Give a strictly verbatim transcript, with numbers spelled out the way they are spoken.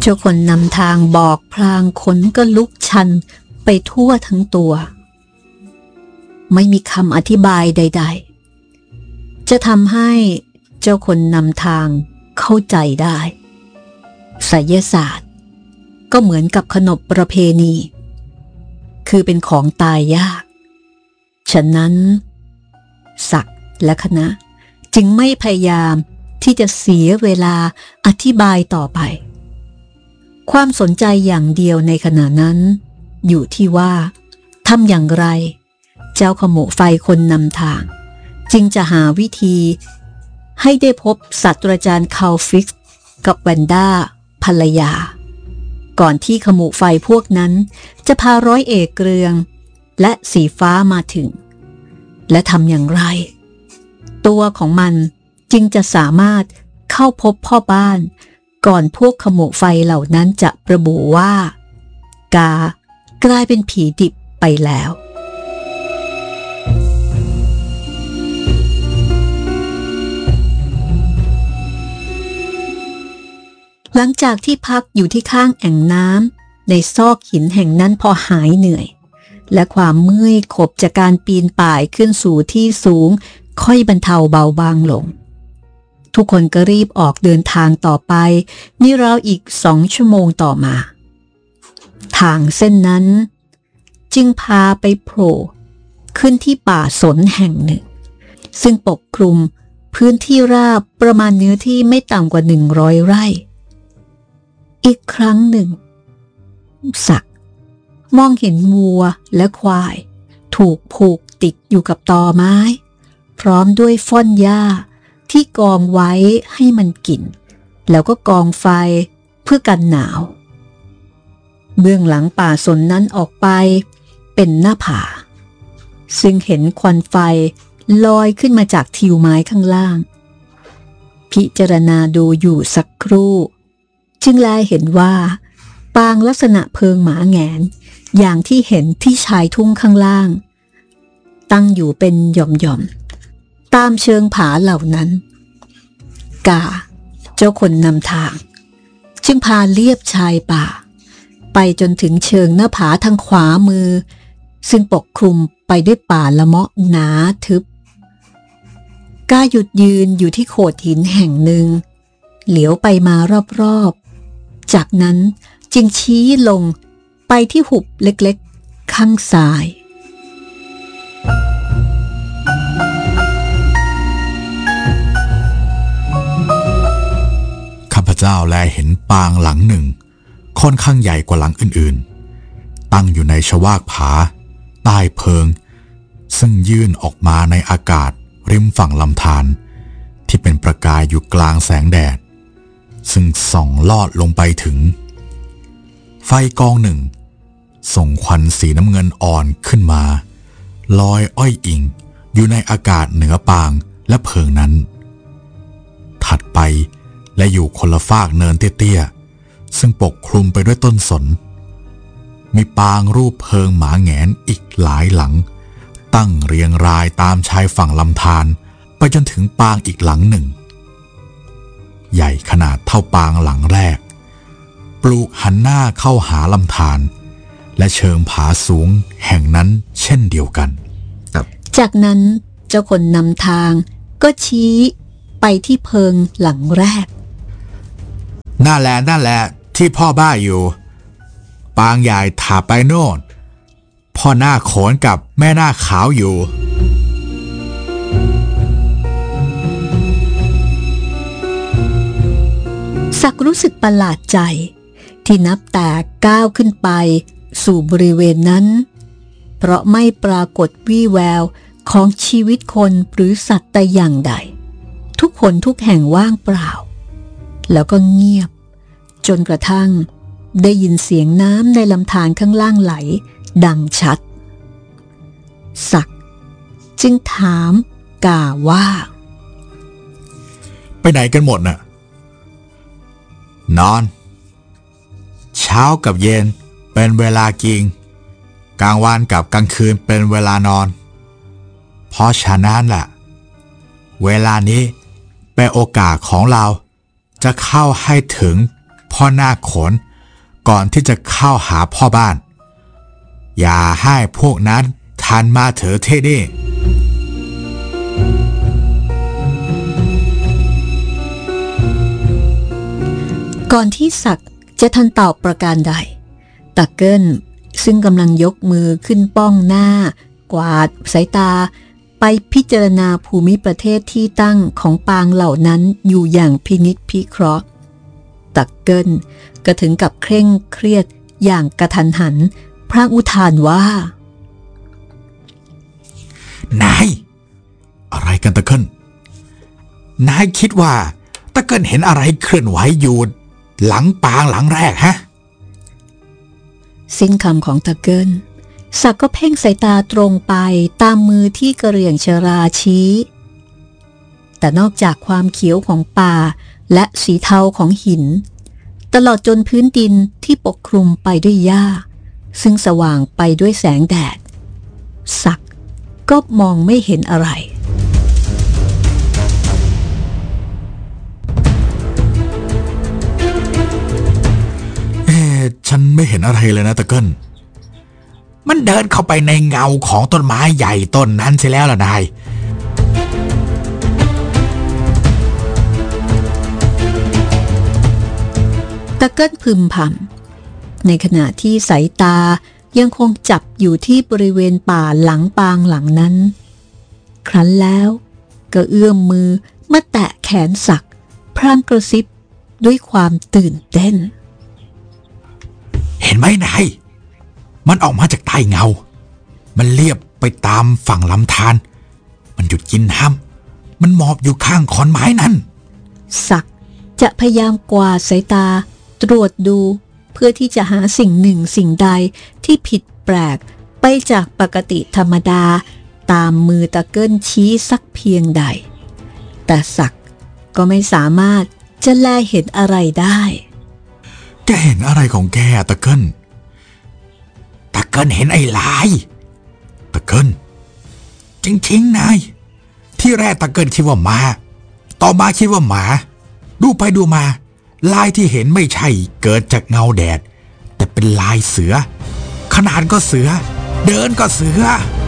เจ้าคนนำทางบอกพลางขนก็ลุกชันไปทั่วทั้งตัวไม่มีคำอธิบายใดๆจะทำให้เจ้าคนนำทางเข้าใจได้ไสยศาสตร์ก็เหมือนกับขนบประเพณีคือเป็นของตายยากฉะนั้นศักดิ์และคณะจึงไม่พยายามที่จะเสียเวลาอธิบายต่อไปความสนใจอย่างเดียวในขณะนั้นอยู่ที่ว่าทำอย่างไรเจ้าขโมไฟคนนำทางจึงจะหาวิธีให้ได้พบศาสตราจารย์คาลฟิกซ์กับแวนด้าภรรยาก่อนที่ขโมไฟพวกนั้นจะพาร้อยเอกเกรืองและสีฟ้ามาถึงและทำอย่างไรตัวของมันจึงจะสามารถเข้าพบพ่อบ้านก่อนพวกขโมไฟเหล่านั้นจะระบุว่ากากลายเป็นผีดิบไปแล้วหลังจากที่พักอยู่ที่ข้างแอ่งน้ำในซอกหินแห่งนั้นพอหายเหนื่อยและความเมื่อยขบจากการปีนป่ายขึ้นสู่ที่สูงค่อยบรรเทาเบาบางลงทุกคนก็รีบออกเดินทางต่อไปนี่ราวอีกสองชั่วโมงต่อมาทางเส้นนั้นจึงพาไปโผล่ขึ้นที่ป่าสนแห่งหนึ่งซึ่งปกคลุมพื้นที่ราบประมาณเนื้อที่ไม่ต่ำกว่าหนึ่งร้อยไร่อีกครั้งหนึ่งศักดิ์มองเห็นวัวและควายถูกผูกติดอยู่กับตอไม้พร้อมด้วยฟ่อนหญ้าที่กองไว้ให้มันกินแล้วก็กองไฟเพื่อกันหนาวเบื้องหลังป่าสนนั้นออกไปเป็นหน้าผาซึ่งเห็นควันไฟลอยขึ้นมาจากทิวไม้ข้างล่างพิจารณาดูอยู่สักครู่จึงแลเห็นว่าปางลักษณะเพิงหมาแหงนอย่างที่เห็นที่ชายทุ่งข้างล่างตั้งอยู่เป็นหย่อมๆตามเชิงผาเหล่านั้นกาเจ้าคนนำทางจึงพาเลียบชายป่าไปจนถึงเชิงหน้าผาทางขวามือซึ่งปกคลุมไปด้วยป่าละเมาะหนาทึบกาหยุดยืนอยู่ที่โขดหินแห่งหนึ่งเหลียวไปมารอบๆจากนั้นจึงชี้ลงไปที่หุบเล็กๆข้างซ้ายข้าพเจ้าแลเห็นปางหลังหนึ่งค่อนข้างใหญ่กว่าหลังอื่นๆตั้งอยู่ในชวากผาใต้เพิงซึ่งยื่นออกมาในอากาศริมฝั่งลำธารที่เป็นประกายอยู่กลางแสงแดดซึ่งส่องลอดลงไปถึงไฟกองหนึ่งส่งควันสีน้ำเงินอ่อนขึ้นมาลอยอ้อยอิงอยู่ในอากาศเหนือปางและเพิงนั้นถัดไปและอยู่คนละฟากเนินเตี้ยๆซึ่งปกคลุมไปด้วยต้นสนมีปางรูปเพิงหมาแหงนอีกหลายหลังตั้งเรียงรายตามชายฝั่งลำธารไปจนถึงปางอีกหลังหนึ่งใหญ่ขนาดเท่าปางหลังแรกปลูกหันหน้าเข้าหาลำธารและเชิงผาสูงแห่งนั้นเช่นเดียวกันจากนั้นเจ้าคนนำทางก็ชี้ไปที่เพิงหลังแรกน่าแลน่าแลที่พ่อบ้าอยู่ปางใหญ่ถาไปโน่นพ่อหน้าโขนกับแม่หน้าขาวอยู่ศักดิ์รู้สึกประหลาดใจที่นับแต่ก้าวขึ้นไปสู่บริเวณนั้นเพราะไม่ปรากฏวี่แววของชีวิตคนหรือสัตว์แต่อย่างใดทุกคนทุกแห่งว่างเปล่าแล้วก็เงียบจนกระทั่งได้ยินเสียงน้ำในลำธารข้างล่างไหลดังชัดศักดิ์จึงถามกาว่าไปไหนกันหมดน่ะนอนเช้ากับเย็นเป็นเวลากินกลางวันกับกลางคืนเป็นเวลานอนเพราะฉะนั้นแหละเวลานี้เป็นโอกาสของเราจะเข้าให้ถึงพ่อหน้าโขนก่อนที่จะเข้าหาพ่อบ้านอย่าให้พวกนั้นทันมาเถอะเท่เด้ก่อนที่ศักดิ์จะทันตอบประการใดตะเกิลซึ่งกำลังยกมือขึ้นป้องหน้ากวาดสายตาไปพิจารณาภูมิประเทศที่ตั้งของปางเหล่านั้นอยู่อย่างพินิจพิเคราะห์ตะเกิลก็ถึงกับเคร่งเครียดอย่างกระทันหันพรางอุทานว่านายอะไรกันตะเกิลนายคิดว่าตะเกิลเห็นอะไรเคลื่อนไหวอยู่หลังปางหลังแรกฮะสิ้นคำของตะเกิลศักดิ์ก็เพ่งสายตาตรงไปตามมือที่กระเหรี่ยงชราชี้แต่นอกจากความเขียวของป่าและสีเทาของหินตลอดจนพื้นดินที่ปกคลุมไปด้วยหญ้าซึ่งสว่างไปด้วยแสงแดดศักดิ์ก็มองไม่เห็นอะไรเอ๊ะฉันไม่เห็นอะไรเลยนะตะเกิลมันเดินเข้าไปในเงาของต้นไม้ใหญ่ต้นนั้นใช่แล้วล่ะนายตะเกิลพึมพำในขณะที่สายตายังคงจับอยู่ที่บริเวณป่าหลังปางหลังนั้นครั้นแล้วก็เอื้อมมือมาแตะแขนศักดิ์พรางกระซิบด้วยความตื่นเต้นเห็นไหมนายมันออกมาจากใต้เงามันเลียบไปตามฝั่งลำธารมันหยุดกินน้ำมันหมอบอยู่ข้างขอนไม้นั้นศักดิ์จะพยายามกวาดสายตาตรวจดูเพื่อที่จะหาสิ่งหนึ่งสิ่งใดที่ผิดแปลกไปจากปกติธรรมดาตามมือตะเกิลชี้สักเพียงใดแต่ศักดิ์ก็ไม่สามารถจะแลเห็นอะไรได้แกเห็นอะไรของแกตะเกิลตะเกิลเห็นไอ้ลายตะเกิลจริงๆนายที่แรกตะเกิลคิดว่าหมาต่อมาคิดว่าหมาดูไปดูมาลายที่เห็นไม่ใช่เกิดจากเงาแดดแต่เป็นลายเสือขนาดก็เสือเดินก็เสือ